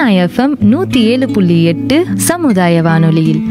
Sona FM 107.8 சமுதாய வானொலியில்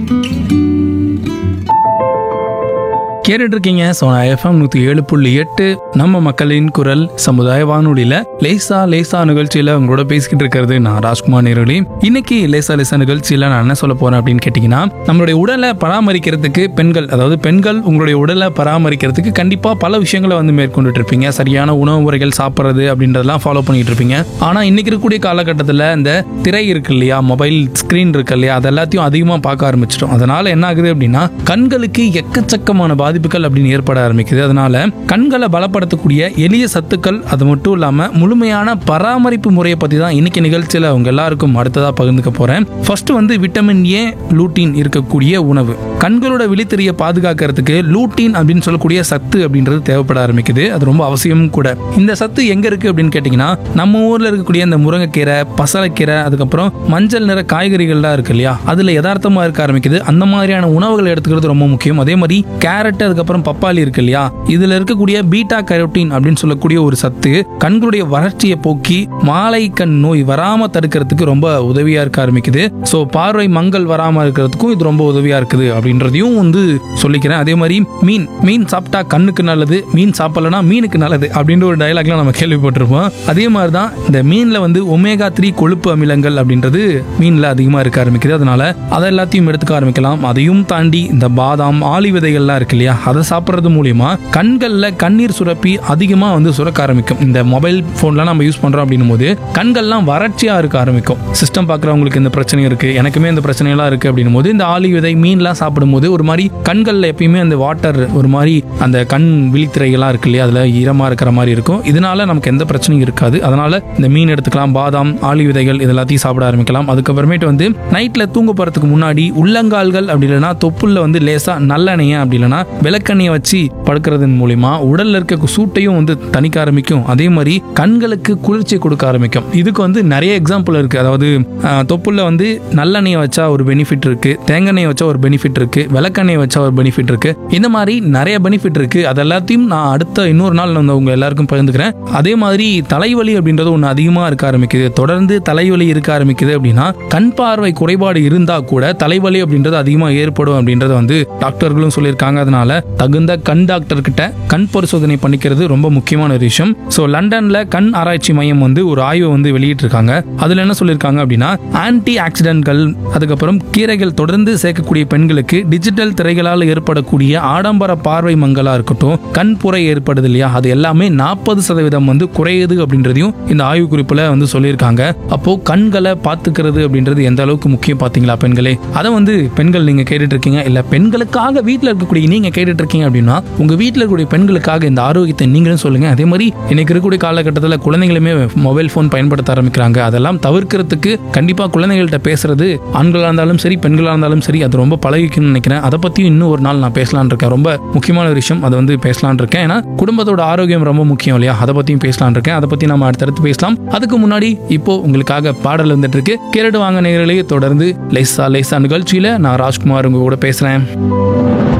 கேட்டுட்டு இருக்கீங்க சோனா எஃப்எம் 107.8 நம்ம மக்களின் குரல் சமுதாய வானொலியில லேசா லேசா நிகழ்ச்சியில உங்களோட பேசிக்கிட்டு இருக்கிறது நான் ராஜ்குமார் நேரடி. இன்னைக்கு லேசா லேசா நிகழ்ச்சியில நான் என்ன சொல்ல போறேன் அப்படின்னு கேட்டீங்கன்னா, நம்மளுடைய உடலை பராமரிக்கிறதுக்கு பெண்கள் உங்களுடைய உடலை பராமரிக்கிறதுக்கு கண்டிப்பா பல விஷயங்களை வந்து மேற்கொண்டுட்டு இருப்பீங்க. சரியான உணவு முறைகள் சாப்பிட்றது அப்படின்றதெல்லாம் ஃபாலோ பண்ணிட்டு இருப்பீங்க. ஆனா இன்னைக்கு இருக்கக்கூடிய காலகட்டத்தில் இந்த திரை இருக்கு இல்லையா, மொபைல் ஸ்கிரீன் இருக்கு இல்லையா, அது எல்லாத்தையும் அதிகமா பார்க்க ஆரம்பிச்சிட்டோம். அதனால என்ன ஆகுது அப்படின்னா, கண்களுக்கு எக்கச்சக்கமான பாதிப்புகள் அப்படின்னு ஏற்பட ஆரம்பிக்குது. அதனால கண்களை பலப்படுத்தக்கூடிய எளிய சத்துக்கள், அது மட்டும் இல்லாம முழுமையான பராமரிப்பு முறையை பத்தி தான் இன்னைக்கு நிகழ்ச்சியில உங்க எல்லாருக்கும் அடுத்ததா பகிர்ந்துக்க போறேன். ஃபர்ஸ்ட் வந்து விட்டமின் ஏ, லூட்டின் இருக்கக்கூடிய உணவு. கண்களோட விழித்திரையை பாதுகாக்கிறதுக்கு லூட்டின் அப்படின்னு சொல்லக்கூடிய சத்து அப்படின்றது தேவைப்பட ஆரம்பிக்குது. அது ரொம்ப அவசியம் கூட. இந்த சத்து எங்க இருக்கு அப்படின்னு கேட்டீங்கன்னா, நம்ம ஊர்ல இருக்கக்கூடிய இந்த முருங்கைக்கீரை, பசலைக்கீரை, அதுக்கப்புறம் மஞ்சள் நிற காய்கறிகள்லாம் இருக்கு இல்லையா, அதுல யதார்த்தமா இருக்க ஆரம்பிக்குது. அந்த மாதிரியான உணவுகள் எடுத்துக்கிறது ரொம்ப முக்கியம். அதே மாதிரி கேரட், அதுக்கப்புறம் பப்பாளி இருக்கு இல்லையா, இதுல இருக்கக்கூடிய பீட்டா கரோட்டின் அப்படின்னு சொல்லக்கூடிய ஒரு சத்து கண்களுடைய வறட்சியை போக்கி மாலை கண் நோய் வராம தடுக்கிறதுக்கு ரொம்ப உதவியா இருக்க ஆரம்பிக்குது. சோ பார்வை மங்கல் வராம இருக்கிறதுக்கும் இது ரொம்ப உதவியா இருக்குது அப்படின்றதையும் வந்து சொல்லிக்கிறேன். அதே மாதிரி மீன் சாப்பிட்டா கண்ணுக்கு நல்லது, மீன் சாப்பிடலனா மீனுக்கு நல்லது அப்படின்ற ஒரு டயலாக்லாம் நம்ம கேள்விப்பட்டிருப்போம். அதே மாதிரிதான் இந்த மீன்ல வந்து ஒமேகா 3 கொழுப்பு அமிலங்கள் அப்படின்றது மீன்ல அதிகமா இருக்க ஆரம்பிக்குது. அதனால அதை எல்லாத்தையும் எடுத்துக்க ஆரம்பிக்கலாம். அதையும் தாண்டி இந்த பாதாம், ஆளி விதைகள்லாம் இருக்கு இல்லையா, அதை சாப்பிட்றது மூலியமா கண்கள்ல கண்ணீர் சுரப்பி அதிகமா வந்து சுரக்க ஆரம்பிக்கும். இந்த மொபைல் போன்லாம் நம்ம யூஸ் பண்றோம் அப்படின்னும் போது கண்கள்லாம் வறட்சியா இருக்க ஆரம்பிக்கும். சிஸ்டம் பாக்குறவங்களுக்கு இந்த பிரச்சனை இருக்கு, எனக்குமே இந்த பிரச்சனை எல்லாம் இருக்கு அப்படின்னும் போது இந்த ஆளி விதை மீன்லாம் சாப்பிடும் போது ஒரு மாதிரி கண்கள்ல எப்பயுமே அந்த வாட்டர், ஒரு மாதிரி அந்த கண் விழித்திரைகள்லாம் இருக்கு இல்லையா, அதுல ஈரமா இருக்கிற மாதிரி இருக்கும். இதனால நமக்கு எந்த பிரச்சனையும் இருக்காது. அதனால இந்த மீன் எடுத்துக்கலாம், பாதாம், ஆளி விதைகள் இது எல்லாத்தையும் சாப்பிட ஆரம்பிக்கலாம். அதுக்கப்புறமேட்டு வந்து நைட்ல தூங்க போறதுக்கு முன்னாடி உள்ளங்கால்கள் அப்படி இல்லைன்னா தொப்புள்ள வந்து லேசா நல்லெண்ணெய் அப்படி இல்லைன்னா விளக்கெண்ணெயை வச்சு படுக்கிறதன் மூலியமா உடல்ல இருக்க சூட்டையும் வந்து தணிக்க ஆரம்பிக்கும். அதே மாதிரி கண்களுக்கு குளிர்ச்சி கொடுக்க ஆரம்பிக்கும். இதுக்கு வந்து நிறைய எக்ஸாம்பிள் இருக்கு. அதாவது தொப்புள்ள வந்து நல்லெண்ணெய் வச்சா ஒரு பெனிஃபிட் இருக்கு, தேங்காய் வச்சா ஒரு பெனிஃபிட் இருக்கு, விளக்கெண்ணெய் வச்சா ஒரு பெனிஃபிட் இருக்கு. இந்த மாதிரி நிறைய பெனிஃபிட் இருக்கு. அது எல்லாத்தையும் நான் அடுத்த இன்னொரு நாள் வந்து உங்க எல்லாருக்கும் பகிர்ந்துக்கிறேன். அதே மாதிரி தலைவலி அப்படின்றது ஒன்று அதிகமா இருக்க ஆரம்பிக்குது. தொடர்ந்து தலைவலி இருக்க ஆரம்பிக்குது அப்படின்னா கண் பார்வை குறைபாடு இருந்தா கூட தலைவலி அப்படின்றது அதிகமா ஏற்படும் அப்படின்றத வந்து டாக்டர்களும் சொல்லியிருக்காங்க. அதனால தகுந்த கண் டாக்டர் கிட்ட கண் பரிசோதனை பண்ணிக்கிறது ரொம்ப முக்கியமான ஒரு விஷயம். ஸோ லண்டன்ல கண் ஆராய்ச்சி மையம் வந்து ஒரு ஆய்வை வந்து வெளியிட்டு இருக்காங்க. அதுல என்ன சொல்லியிருக்காங்க அப்படின்னா, ஆன்டி ஆக்சிடென்ட்கள், அதுக்கப்புறம் கீரைகள் தொடர்ந்து சேர்க்கக்கூடிய பெண்களுக்கு டிஜிட்டல் திரைகளால் ஏற்படக்கூடிய ஆடம்பர பார்வை மங்கலா இருக்கட்டும், கண் புரை ஏற்படுது இல்லையா, அது எல்லாமே 40% வந்து குறையுது அப்படின்றதையும் இந்த ஆய்வு குறிப்புல வந்து சொல்லியிருக்காங்க. அப்போ கண்களை பார்த்துக்கிறது அப்படின்றது எந்த அளவுக்கு முக்கியம் பாத்தீங்களா பெண்களே. அதை வந்து பெண்கள் நீங்க கேட்டுட்டு இருக்கீங்க, இல்ல பெண்களுக்காக வீட்டில் இருக்கக்கூடிய நீங்க கேட்டுட்டு இருக்கீங்க அப்படின்னா உங்க வீட்டில் இருக்கக்கூடிய பெண்களுக்காக இந்த ஆரோக்கியத்தை நீங்களும் சொல்லுங்க. அதே மாதிரி இன்னைக்கு இருக்கக்கூடிய காலகட்டத்தில் குழந்தைகளுமே மொபைல் போன் பயன்படுத்த ஆரம்பிக்கிறாங்க. அதெல்லாம் தவிர்க்கிறதுக்கு கண்டிப்பா குழந்தைகள்கிட்ட பேசுறது ஆண்களா இருந்தாலும் சரி பெண்களா இருந்தாலும் சரி அது ரொம்ப பழகிக்கணும்னு நினைக்கிறேன். அதை பத்தியும் இன்னும் ஒரு நாள் நான் பேசலான் இருக்கேன். ரொம்ப முக்கியமான ஒரு விஷயம், அதை வந்து பேசலான் இருக்கேன். ஏன்னா குடும்பத்தோட ஆரோக்கியம் ரொம்ப முக்கியம் இல்லையா, அதை பத்தியும் பேசலான் இருக்கேன். அதை பத்தி நம்ம அடுத்தடுத்து பேசலாம். அதுக்கு முன்னாடி இப்போ உங்களுக்காக பாடல் வந்துட்டு இருக்கு, கேரடு வாங்க நேரலையே. தொடர்ந்து லேசா லேசா நிகழ்ச்சியில நான் ராஜ்குமார் உங்க கூட பேசுறேன்.